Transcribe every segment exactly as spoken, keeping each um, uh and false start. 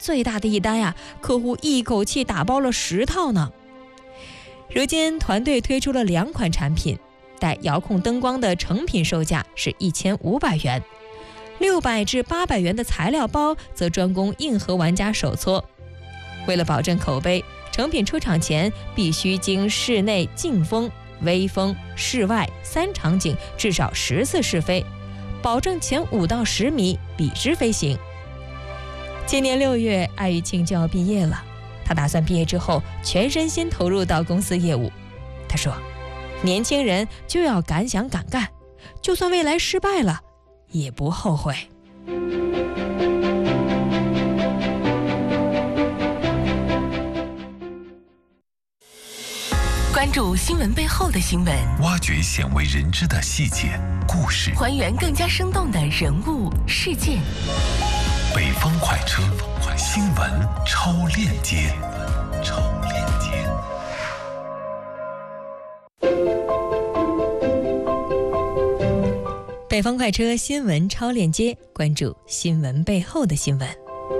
最大的一单呀，客户一口气打包了十套呢。如今团队推出了两款产品，带遥控灯光的成品售价是一千五百元，六百至八百元的材料包则专供硬核玩家手搓。为了保证口碑，成品出厂前必须经室内劲风、微风、室外三场景至少十次试飞，保证前五到十米笔直飞行。今年六月，艾玉庆就要毕业了，他打算毕业之后全身心投入到公司业务。他说，年轻人就要敢想敢干，就算未来失败了也不后悔。 关注新闻背后的新闻， 挖掘鲜为人知的细节故事， 还原更加生动的人物事件。 北方快车，新闻超链接。超链接。 北方快车新闻超链接，关注新闻背后的新闻。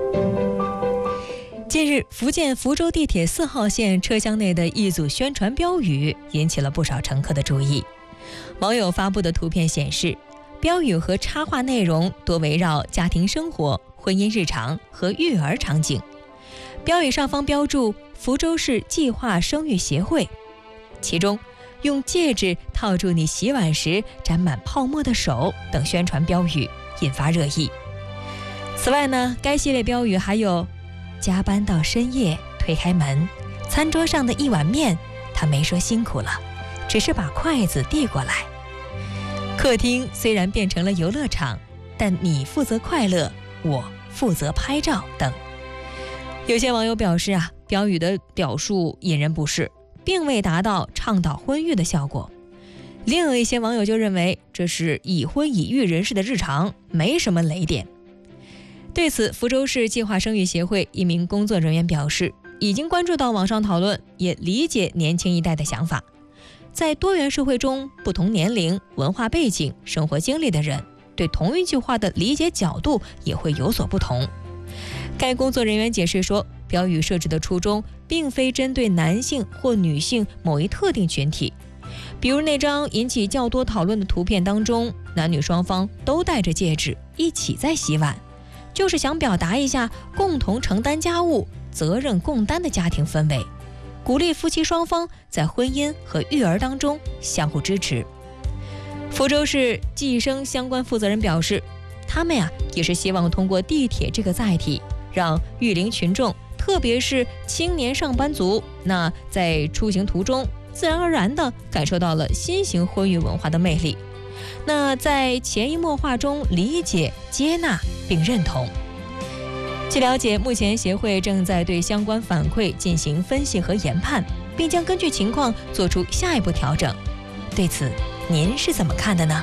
近日，福建福州地铁四号线车厢内的一组宣传标语引起了不少乘客的注意。网友发布的图片显示，标语和插画内容多围绕家庭生活、婚姻日常和育儿场景。标语上方标注福州市计划生育协会，其中用戒指套住你洗碗时沾满泡沫的手等宣传标语引发热议。此外呢，该系列标语还有加班到深夜，推开门，餐桌上的一碗面，他没说辛苦了，只是把筷子递过来。客厅虽然变成了游乐场，但你负责快乐，我负责拍照等。有些网友表示啊，标语的表述引人不适，并未达到倡导婚育的效果。另有一些网友就认为这是已婚已育人士的日常，没什么雷点。对此，福州市计划生育协会一名工作人员表示，已经关注到网上讨论，也理解年轻一代的想法。在多元社会中，不同年龄、文化背景、生活经历的人对同一句话的理解角度也会有所不同。该工作人员解释说，标语设置的初衷并非针对男性或女性某一特定群体。比如那张引起较多讨论的图片当中，男女双方都戴着戒指，一起在洗碗，就是想表达一下共同承担家务、责任共担的家庭氛围，鼓励夫妻双方在婚姻和育儿当中相互支持。福州市计生相关负责人表示，他们呀也是希望通过地铁这个载体，让育龄群众，特别是青年上班族，那在出行途中自然而然地感受到了新型婚育文化的魅力，那在潜移默化中理解、接纳并认同。据了解，目前协会正在对相关反馈进行分析和研判，并将根据情况做出下一步调整。对此，您是怎么看的呢？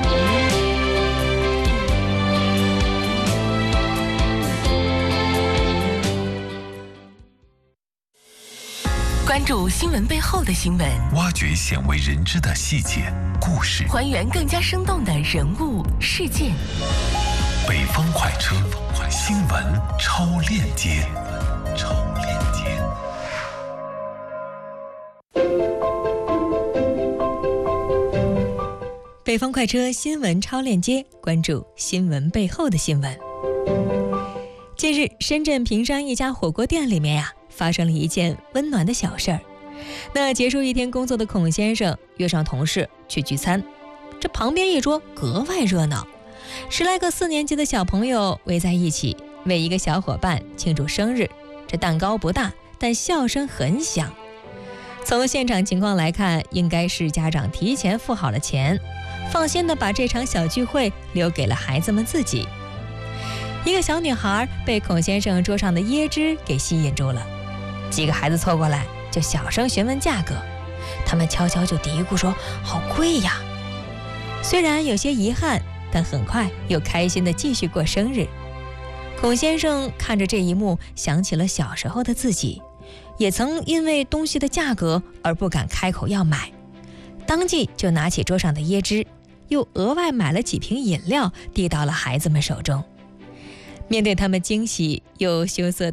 关注新闻背后的新闻， 挖掘鲜为人知的细节故事， 还原更加生动的人物事件。 北方快车，新闻超链接。超链接。 北方快车新闻超链接，关注新闻背后的新闻。近日，深圳坪山一家火锅店里面呀、啊，发生了一件温暖的小事儿。那结束一天工作的孔先生约上同事去聚餐，这旁边一桌格外热闹，十来个四年级的小朋友围在一起，为一个小伙伴庆祝生日。这蛋糕不大，但笑声很响。从现场情况来看，应该是家长提前付好了钱，放心地把这场小聚会留给了孩子们自己。一个小女孩被孔先生桌上的椰汁给吸引住了，几个孩子凑过来就小声询问价格，他们悄悄就嘀咕说好贵呀。虽然有些遗憾，但很快又开心地继续过生日。孔先生看着这一幕，想起了小时候的自己，也曾因为东西的价格而不敢开口要买，当即就拿起桌上的椰汁，又额外买了几瓶饮料递到了孩子们手中。面对他们惊喜又羞涩